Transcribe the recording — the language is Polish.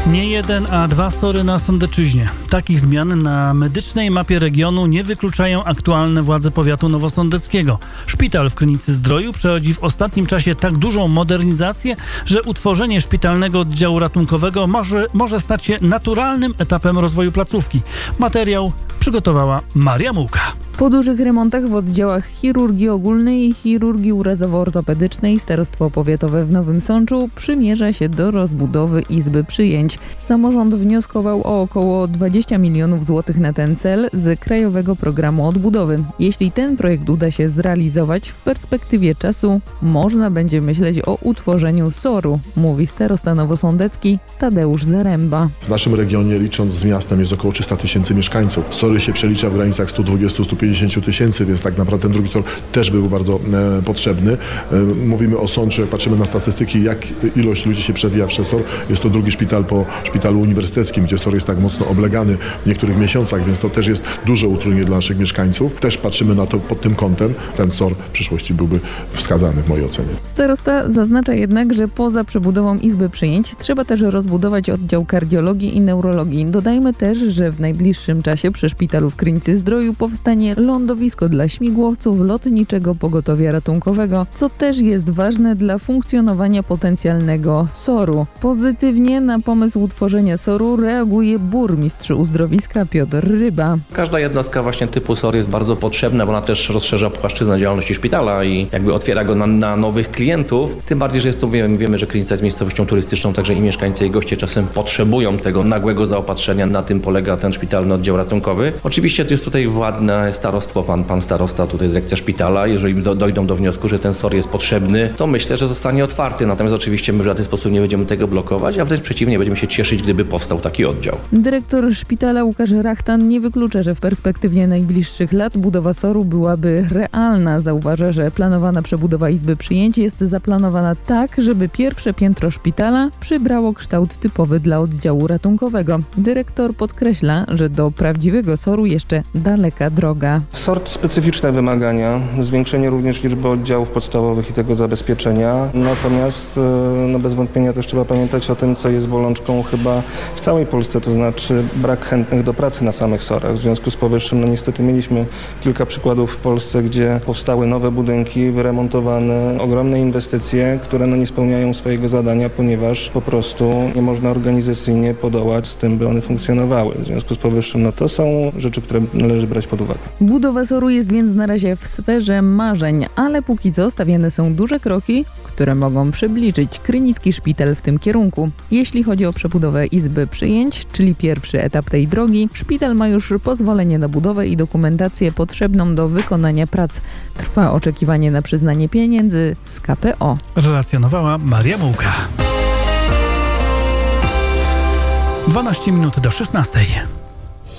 Nie jeden, a dwa SOR-y na Sądeczyźnie. Takich zmian na medycznej mapie regionu nie wykluczają aktualne władze powiatu nowosądeckiego. Szpital w Krynicy-Zdroju przechodzi w ostatnim czasie tak dużą modernizację, że utworzenie szpitalnego oddziału ratunkowego może stać się naturalnym etapem rozwoju placówki. Materiał przygotowała Maria Mułka. Po dużych remontach w oddziałach chirurgii ogólnej i chirurgii urazowo-ortopedycznej Starostwo Powiatowe w Nowym Sączu przymierza się do rozbudowy izby przyjęć. Samorząd wnioskował o około 20 milionów złotych na ten cel z Krajowego Programu Odbudowy. Jeśli ten projekt uda się zrealizować, w perspektywie czasu można będzie myśleć o utworzeniu SOR-u, mówi starosta nowosądecki Tadeusz Zaręba. W naszym regionie, licząc z miastem, jest około 300 tysięcy mieszkańców. SOR-y się przelicza w granicach 120-150 tysięcy, więc tak naprawdę ten drugi tor też był bardzo potrzebny. Mówimy o Sączu, jak patrzymy na statystyki, jak ilość ludzi się przewija przez SOR. Jest to drugi szpital po szpitalu uniwersyteckim, gdzie SOR jest tak mocno oblegany w niektórych miesiącach, więc to też jest duże utrudnienie dla naszych mieszkańców. Też patrzymy na to pod tym kątem. Ten SOR w przyszłości byłby wskazany w mojej ocenie. Starosta zaznacza jednak, że poza przebudową izby przyjęć trzeba też rozbudować oddział kardiologii i neurologii. Dodajmy też, że w najbliższym czasie przy szpitalu w Krynicy-Zdroju powstanie lądowisko dla śmigłowców Lotniczego Pogotowia Ratunkowego, co też jest ważne dla funkcjonowania potencjalnego SOR-u. Pozytywnie na pomysł utworzenia SOR-u reaguje burmistrz Uzdrowiska Piotr Ryba. Każda jednostka właśnie typu SOR jest bardzo potrzebna, bo ona też rozszerza płaszczyznę działalności szpitala i jakby otwiera go na nowych klientów. Tym bardziej, że jest to, wiemy, że Krynica jest miejscowością turystyczną, także i mieszkańcy, i goście czasem potrzebują tego nagłego zaopatrzenia. Na tym polega ten szpitalny oddział ratunkowy. Oczywiście to jest tutaj władne starostwo, pan starosta, tutaj dyrekcja szpitala. Jeżeli dojdą do wniosku, że ten SOR jest potrzebny, to myślę, że zostanie otwarty. Natomiast oczywiście my w żaden sposób nie będziemy tego blokować, a wręcz przeciwnie, będziemy się cieszyć, gdyby powstał taki oddział. Dyrektor szpitala Łukasz Rachtan nie wyklucza, że w perspektywie najbliższych lat budowa SOR-u byłaby realna. Zauważa, że planowana przebudowa izby przyjęć jest zaplanowana tak, żeby pierwsze piętro szpitala przybrało kształt typowy dla oddziału ratunkowego. Dyrektor podkreśla, że do prawdziwego SOR-u jeszcze daleka droga. SOR to specyficzne wymagania, zwiększenie również liczby oddziałów podstawowych i tego zabezpieczenia. Natomiast bez wątpienia też trzeba pamiętać o tym, co jest bolączką chyba w całej Polsce, to znaczy brak chętnych do pracy na samych SOR-ach. W związku z powyższym niestety mieliśmy kilka przykładów w Polsce, gdzie powstały nowe budynki, wyremontowane, ogromne inwestycje, które nie spełniają swojego zadania, ponieważ po prostu nie można organizacyjnie podołać z tym, by one funkcjonowały. W związku z powyższym to są rzeczy, które należy brać pod uwagę. Budowa SOR-u jest więc na razie w sferze marzeń, ale póki co stawiane są duże kroki, które mogą przybliżyć Krynicki Szpital w tym kierunku. Jeśli chodzi o przebudowę izby przyjęć, czyli pierwszy etap tej drogi, szpital ma już pozwolenie na budowę i dokumentację potrzebną do wykonania prac. Trwa oczekiwanie na przyznanie pieniędzy z KPO. Relacjonowała Maria Mułka. 12 minut do 16.